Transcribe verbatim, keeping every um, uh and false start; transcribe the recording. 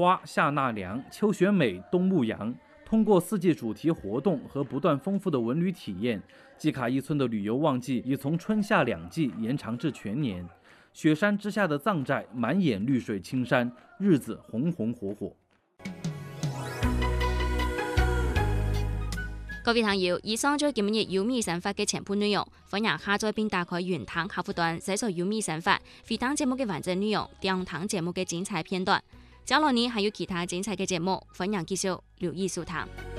花、夏纳凉、秋选美、冬牧羊。通过四季主题活动和不断丰富的文旅体验，季卡伊村的旅游旺季已从春夏两季延长至全年。雪山之下的藏寨满眼绿水青山，日子红红火火。 各位朋友，以上就係今日有米生活嘅全部內容，歡迎下載並打開雲塘客戶端，搜索有米生活，回聽節目嘅完整內容，兩堂節目嘅精彩片段。接落嚟還有其他精彩嘅節目，歡迎繼續留意收聽。